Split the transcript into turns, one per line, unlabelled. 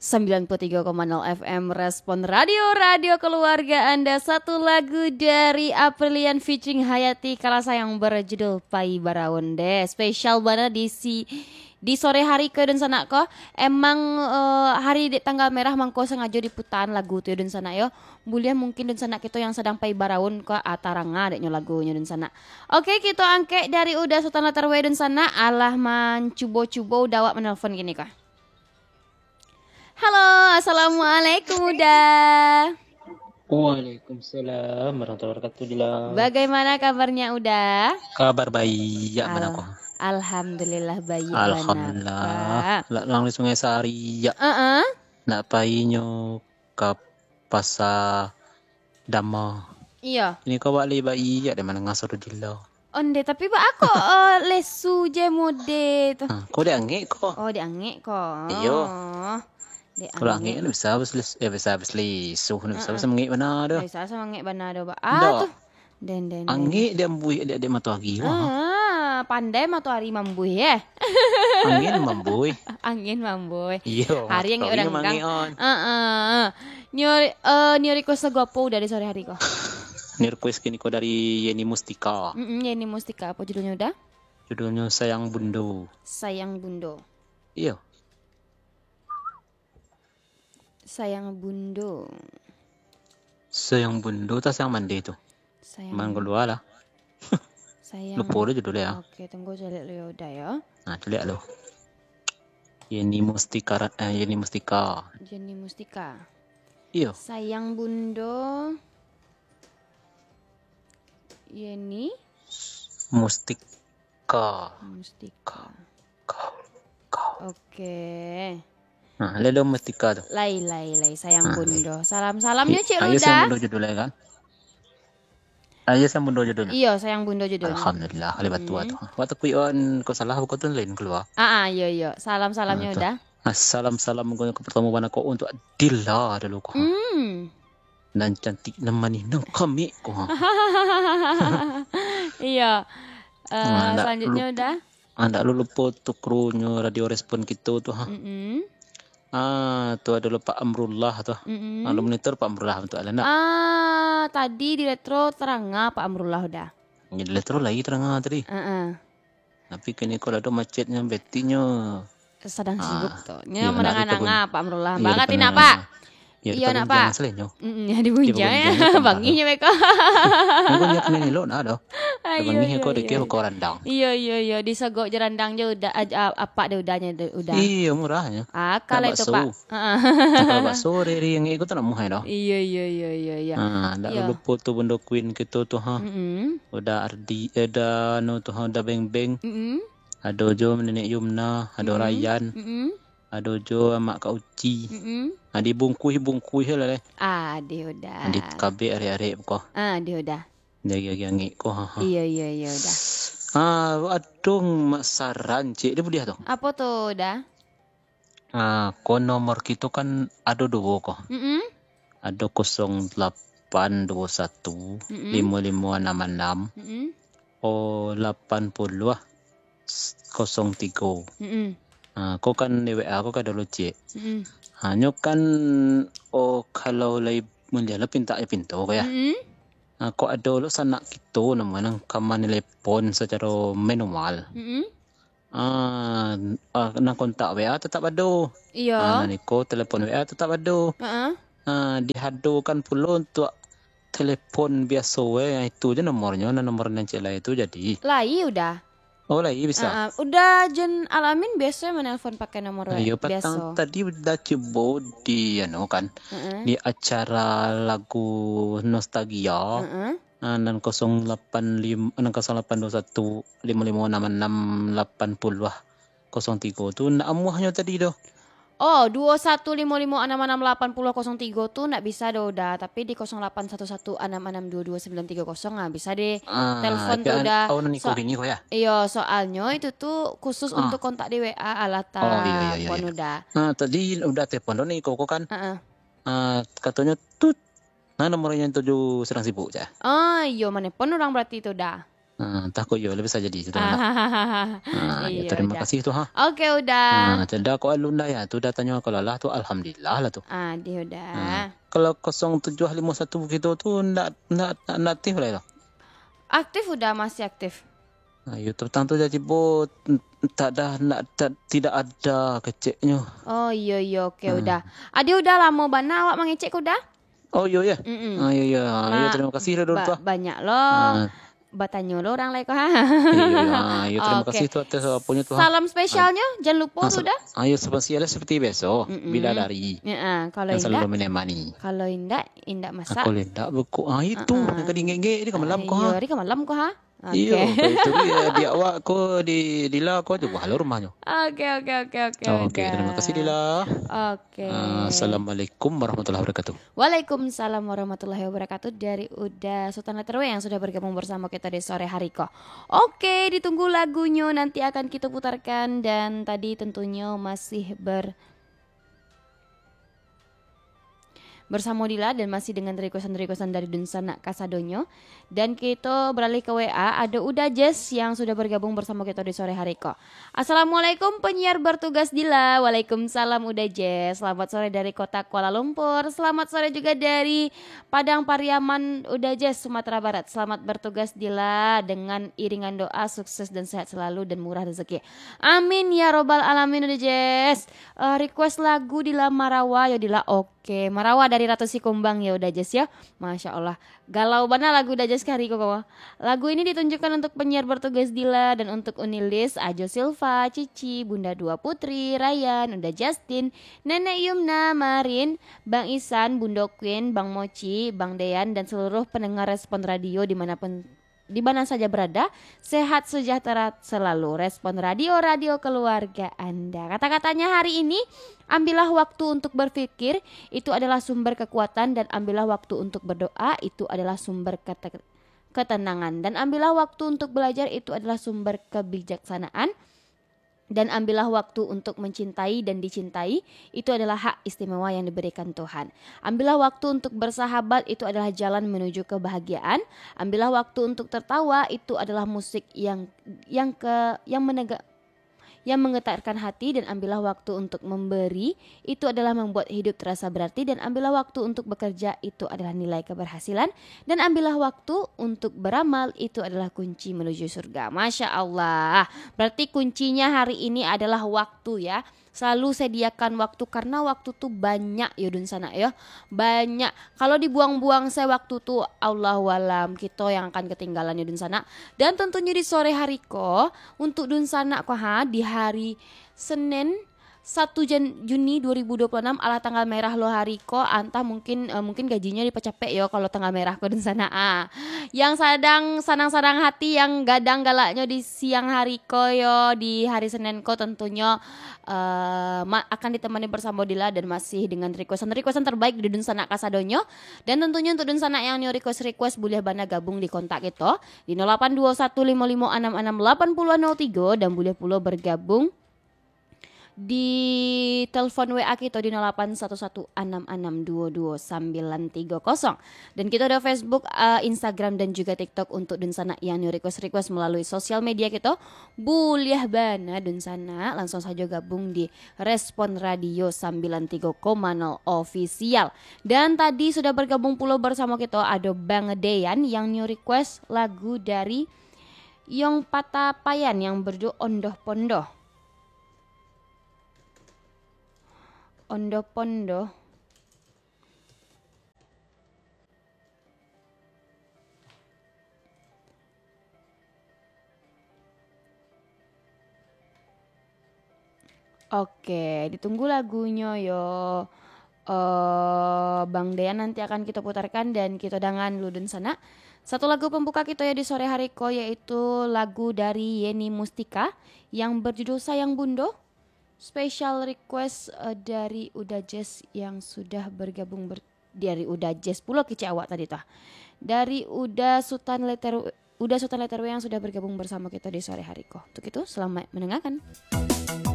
93,0 FM Respon Radio keluarga Anda. Satu lagu dari Aprilian featuring Hayati Kala Sayang berjudul Pai Baraun deh. Spesial banget di sore hari ke dan sana ko. Emang hari di tanggal merah mangko sengaja diputan lagu tuh dan sana yo. Bulian mungkin dan sana kita yang sedang Pai Baraun ko ataranga adeknya lagunya dan sana. Oke, kita angke dari udah Sultan Latarwe dan sana alah mancubo-cubo dawak menelpon gini kah. Halo, assalamualaikum Uda.
Waalaikumsalam warahmatullahi wabarakatuh.
Bagaimana kabarnya Uda?
Kabar baik ya manako.
Alhamdulillah baik.
Alhamdulillah. Lang di Sungai Sari ya. Nak painyo ka pasa dama.
Iya.
Ini kau balik baik ya di mana ngasor dilo.
Onde tapi pak aku lesu je mode tuh.
Kau dia angek kok.
Oh dia angek kok.
Iyo. Kalau angek bisa habis lesu, bisa mengek mana dah.
Bisa mengek mana dah, Pak. Tuh. Den.
Angek dia membuih dia matahari.
Pandai matahari membuih ya.
Angin membuih.
Angin membuih.
Iya.
Hari yang orang gang. Nyori request lagu apa dari sore hari kok?
Ini request kini kok dari Yeni Mustika.
Yeni Mustika, apa judulnya udah?
Judulnya Sayang Bundo.
Sayang Bundo.
Iya.
Sayang Bundo.
Sayang Bundo tak sayang mandi itu.
Sayang.
Man kedua lah.
Sayang.
Lupa deh judulnya ya.
Oke, tunggu cari lo udah ya.
Nah, lihat lo. Yeni Mustika.
Yeni Mustika.
Iya.
Sayang Bundo. Yeni
Mustika.
Oke.
Nah, lelo Mustika tuh.
Lai Sayang Bundo. Salamnya Cik Roda.
Ayo Sayang Bundo judulnya kan? Ayo Sayang Bundo judulnya.
Iya, Sayang Bundo judulnya.
Alhamdulillah, kali batu tuh. Waktu kuyon kau salah aku tuh lain keluar.
Iya. Salamnya udah.
Salam ke pertemuan aku untuk Dila dulu kok. Dan cantik nemani nang kami kok.
Iya. Selanjutnya udah.
Anda lu lupa tuh krunya radio respon gitu tuh ha. Tuh ada Pak Amrullah tuh. Lalu monitor Pak Amrullah untuk Alana.
Tadi di retro terang Pak Amrullah udah.
Di retro lagi terang tadi. Tapi kini kalau ada macetnya betinya
sedang sibuk tuh. Nya menangan Pak Amrullah. Banget ini
apa?
Iya nak Pak. Ya dibunja ya. Banginya mereka.
Banginya kena lo nak dah. Banginya kau dek kau randang.
Iya. Disegok jerandang je udah apa deh udahnya udah.
Iya murahnya.
Kalau itu Pak.
Kalau bakso dari yang ikut nak muhai dah.
Iya.
Ndak lupa tuh benda queen gitu tuh ha. Udah Ardi ada no tuh udah beng. Ada Jo nenek Yumna, ada Ryan. Ada Jo mak Kak Uci. Adi bungkuih lah leh.
Dia udah.
Adi KB are kok.
Dia udah.
Jaga ngik kok.
Iya udah.
Adung saran cik dia budiah tuh.
Apa tuh udah?
Ko nomor kita kan ada dua kok. Ada 0821 5566. 80 03. Kau kan di WA aku kan dulu cik. Hanya kan kalau lagi menjala pintu ya. Kau ada lo sana gitu namanya kaman telepon secara manual. Nang kontak WA tetap ada.
Iya.
Niko telepon WA tetap ada. Dihadukan pula untuk telepon biasa itu je nomornya cik lah itu jadi.
Lai udah.
Lagi bisa.
Udah Jen Alamin biasanya menelpon pakai nomor
Iya,
biasa.
Tadi udah coba di kan di acara lagu nostalgia. Dan 085 0821 5566 80 tuh nak amuahnya tadi doh.
2155668003 tuh nggak bisa udah, tapi di 081166222930 bisa deh telepon tuh udah.
Ya.
Iya, soalnya itu tuh khusus untuk kontak di WA alata.
Iya.
Udah.
Tadi udah telepon nih koko kan. Katanya tuh nomornya 7 sedang sibuk ya.
Iya mana pun orang berarti itu udah.
Takut yo lebih saja di situ lah. Ya,
Iya,
terima
udah.
kasih tuh ha.
Oke, udah.
Cenda ko alunda ya tu datanya kalau lah tu alhamdulillah lah tu.
Dia udah.
Kalau 0751 begitu tu ndak aktif lah itu.
Aktif udah, masih aktif.
YouTube tang tu jadi bot tidak ada keceknya.
Oh iya oke udah. Adi udah lama bana awak mengecek udah?
Oh iya ya. Iya terima kasih dulu tuh.
Banyak loh. Batanya lo orang lain kok.
Iya terima kasih tuh atas punya tuh.
Salam spesialnya jangan lupa sudah.
Ayo spesialnya seperti besok bila dari.
Kalau
yang selalu menemani.
Kalau indak masak.
Kalau indak buku itu yang kedingenge ini ke malam kok.
Iya, ini ke malam kok ha.
Iya, itu di awak ko di Dila ko coba halo rumahnya.
Oke.
Oke, terima kasih Dila.
Oke.
Assalamualaikum warahmatullahi wabarakatuh.
Waalaikumsalam warahmatullahi wabarakatuh dari Uda Sultan Letterway yang sudah bergabung bersama kita di sore hari kok. Oke, ditunggu lagunya nanti akan kita putarkan dan tadi tentunya masih bersama Dila dan masih dengan requestan dari Dunsana Kasadonyo. Dan kita beralih ke WA, ada Uda Jess yang sudah bergabung bersama kita di sore hari kok. Assalamualaikum penyiar bertugas Dila. Waalaikumsalam Uda Jess. Selamat sore dari kota Kuala Lumpur. Selamat sore juga dari Padang Pariaman Uda Jess, Sumatera Barat. Selamat bertugas Dila dengan iringan doa sukses dan sehat selalu dan murah rezeki. Amin ya robbal alamin Uda Jess. Request lagu Dila Marawa ya Dila. Oke, Marawa dari Ratu Sikumbang ya udah Jess ya. Masya Allah. Galau mana lagu udah Jess kari kok. Lagu ini ditunjukkan untuk penyiar bertugas Dila dan untuk Unilis, Ajo Silva, Cici, Bunda Dua Putri, Ryan, Unda Justin, Nenek Yumna, Marin, Bang Isan, Bunda Queen, Bang Mochi, Bang Dean dan seluruh pendengar Respon Radio di mana saja berada, sehat sejahtera selalu. Respon Radio keluarga Anda. Kata-katanya hari ini, ambillah waktu untuk berpikir, itu adalah sumber kekuatan, dan ambillah waktu untuk berdoa, itu adalah sumber ketenangan, dan ambillah waktu untuk belajar, itu adalah sumber kebijaksanaan, dan ambillah waktu untuk mencintai dan dicintai, itu adalah hak istimewa yang diberikan Tuhan. Ambillah waktu untuk bersahabat, itu adalah jalan menuju kebahagiaan. Ambillah waktu untuk tertawa, itu adalah musik yang menggetarkan hati. Dan ambillah waktu untuk memberi, itu adalah membuat hidup terasa berarti. Dan ambillah waktu untuk bekerja, itu adalah nilai keberhasilan. Dan ambillah waktu untuk beramal, itu adalah kunci menuju surga. Masya Allah. Berarti kuncinya hari ini adalah waktu ya. Selalu sediakan waktu karena waktu tuh banyak ya Dunsana ya. Banyak. Kalau dibuang-buang saya waktu tuh Allahualam kita yang akan ketinggalan ya Dunsana. Dan tentunya di sore hari kok untuk Dunsana kok di hari Senin 1 Juni 2026 ala tanggal merah lo hari ko anta mungkin gajinya dipecapek yo kalau tanggal merah ko dan sana yang sanang-sanang hati yang gadang galaknya di siang hari ko yo di hari Senin ko tentunya akan ditemani bersama Dila dan masih dengan requestan terbaik di Dunsana Kasadonyo. Dan tentunya untuk Dunsana yang new request boleh bana gabung di kontak itu di 082155668003 dan boleh pula bergabung di telepon WA kita di 081166222930. Dan kita ada Facebook, Instagram dan juga TikTok untuk Dunsana yang new request melalui sosial media kita. Boleh bana Dunsana langsung saja gabung di Respon Radio 93,0 official. Dan tadi sudah bergabung pula bersama kita ada Bang Dean yang new request lagu dari Yong Patapayan yang berjudul Ondoh Pondoh. Ondoh Pondoh. Oke, ditunggu lagunya yo. Bang Dean nanti akan kita putarkan dan kita dengan Ludun sana. Satu lagu pembuka kita ya di sore hari ko yaitu lagu dari Yeni Mustika yang berjudul Sayang Bundo. Special request dari Uda Jess yang sudah bergabung dari Uda Jess pulau kici awak tadi tah. Dari Uda Sultan Letterway yang sudah bergabung bersama kita di sore hari kok. Untuk itu selamat mendengarkan.